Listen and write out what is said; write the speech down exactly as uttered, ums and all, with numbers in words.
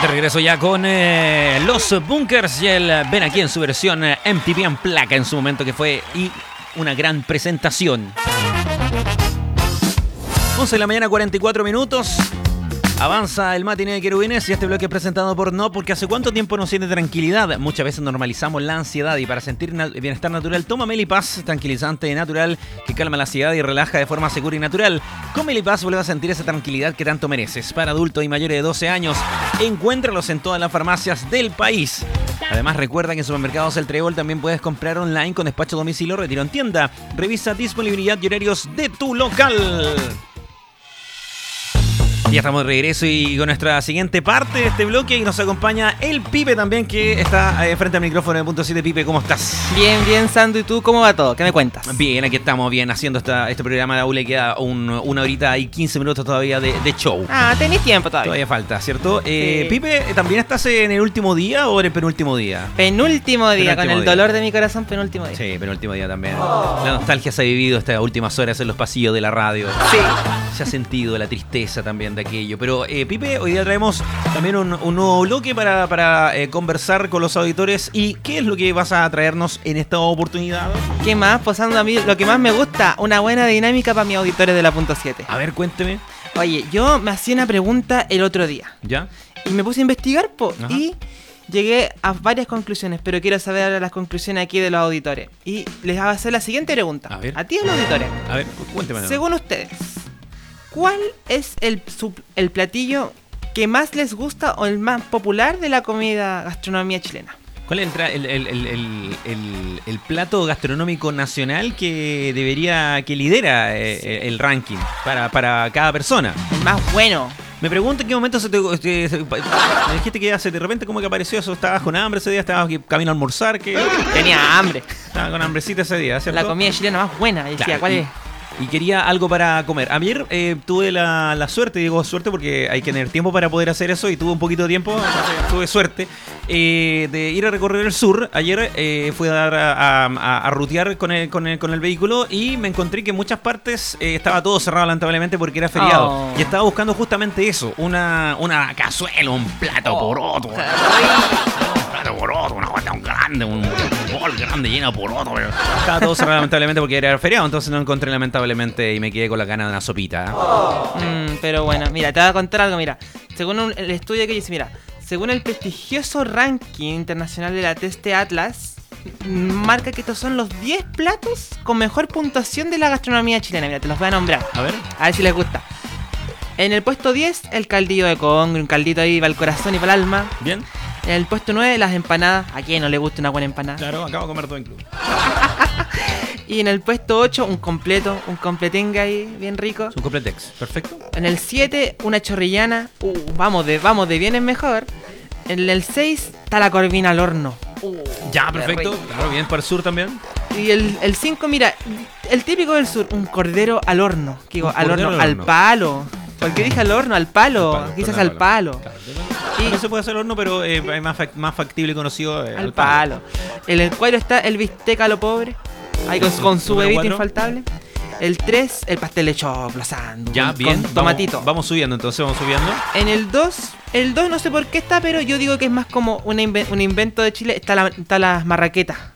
De regreso ya con eh, los Bunkers y el Ven Aquí en su versión eh, M T V en placa en su momento, que fue y una gran presentación. once de la mañana, cuarenta y cuatro minutos. Avanza el matiné de Querubines y este bloque es presentado por No, porque hace cuánto tiempo nos siente tranquilidad. Muchas veces normalizamos la ansiedad y para sentir na- bienestar natural, toma Melipaz, tranquilizante natural que calma la ansiedad y relaja de forma segura y natural. Con Melipaz vuelve a sentir esa tranquilidad que tanto mereces. Para adultos y mayores de doce años, encuéntralos en todas las farmacias del país. Además, recuerda que en Supermercados El Trébol también puedes comprar online con despacho a domicilio, retiro en tienda. Revisa disponibilidad y horarios de tu local. Ya estamos de regreso y con nuestra siguiente parte de este bloque y nos acompaña el Pipe también, que está eh, frente al micrófono de Punto siete. Pipe, ¿cómo estás? Bien, bien, Sandu. ¿Y tú cómo va todo? ¿Qué me cuentas? Bien, aquí estamos bien haciendo esta, este programa de Aule. Queda un, una horita y quince minutos todavía de, de show. Ah, tenés tiempo todavía. Todavía falta, ¿cierto? Eh, Sí. Pipe, ¿también estás en el último día o en el penúltimo día? Penúltimo día, Penúltimo con el día. dolor de mi corazón, penúltimo día. Sí, penúltimo día también. La nostalgia se ha vivido estas últimas horas en los pasillos de la radio. Sí. Se ha sentido la tristeza también de aquello. Pero, eh, Pipe, hoy día traemos también un, un nuevo bloque para, para eh, conversar con los auditores. ¿Y qué es lo que vas a traernos en esta oportunidad? ¿Qué más? Posando a mí lo que más me gusta, una buena dinámica para mis auditores de la punto siete. A ver, cuénteme. Oye, yo me hacía una pregunta el otro día ¿Ya? y me puse a investigar, po, Ajá. y llegué a varias conclusiones, pero quiero saber ahora las conclusiones aquí de los auditores. Y les voy a hacer la siguiente pregunta. A ver. A ti, a los auditores. A ver, cu- cuénteme. Según ustedes, ¿cuál es el, su- el platillo que más les gusta o el más popular de la comida gastronomía chilena? ¿Cuál es el, tra- el, el, el, el, el- el plato gastronómico nacional que debería, que lidera eh, el ranking para, para cada persona? El más bueno. Me pregunto en qué momento se te, te- se- me dijiste que hace de repente como que apareció eso. ¿Estabas con hambre ese día? ¿Estabas aquí camino a almorzar? Que Tenía hambre. estaba con hambrecita ese día, ¿cierto? La comida chilena más buena. Y decía, Claro, ¿cuál y- es? Y quería algo para comer. Ayer eh, tuve la, la suerte, digo suerte porque hay que tener tiempo para poder hacer eso, y tuve un poquito de tiempo, entonces tuve suerte eh, de ir a recorrer el sur. Ayer eh, fui a, dar a, a, a rutear con el, con, el, con el vehículo y me encontré que en muchas partes eh, estaba todo cerrado lamentablemente porque era feriado. Oh. Y estaba buscando justamente eso, una, una cazuela, un plato Oh, poroto. qué rico. Un plato poroto, una guata grande, un bol grande lleno de poroto. Pero estaba todo cerrado lamentablemente porque era feriado, entonces no encontré lamentablemente y me quedé con la gana de una sopita. ¿eh? Mm, pero bueno, mira, te voy a contar algo, mira. Según un- el estudio que dice, mira, según el prestigioso ranking internacional de la Teste Atlas, m- marca que estos son los diez platos con mejor puntuación de la gastronomía chilena. Mira, te los voy a nombrar. A ver. A ver si les gusta. En el puesto diez, el caldillo de congrio, un caldito ahí para el corazón y para el alma. Bien. En el puesto nueve, las empanadas. ¿A quién no le gusta una buena empanada? Claro, acabo de comer todo incluido. Y en el puesto ocho, un completo, un completenga ahí, bien rico. Es un completex. Perfecto. En el siete, una chorrillana. Uh, vamos de, vamos de bien en mejor. En el seis, está la corvina al horno. Uh, Ya, qué perfecto. rico. Claro, bien para el sur también. Y el, el cinco, mira, el típico del sur, un cordero al horno. Que digo, Un al cordero horno, al al horno. palo. ¿Por qué dije al horno? Al palo. Al palo, Quizás perdón, al palo. Claro. Y- No se puede hacer al horno, pero eh, es más, fac- más factible y conocido eh, Al palo. En el cuatro está el bistec a lo pobre. Ahí con, con su Número bebito cuatro. infaltable. El tres, el pastel de choclo, sandu, Ya, con, bien. con tomatito. Vamos, vamos subiendo, entonces vamos subiendo. En el dos, el dos no sé por qué está, pero yo digo que es más como un, inve- un invento de Chile. Está, la, está las marraquetas.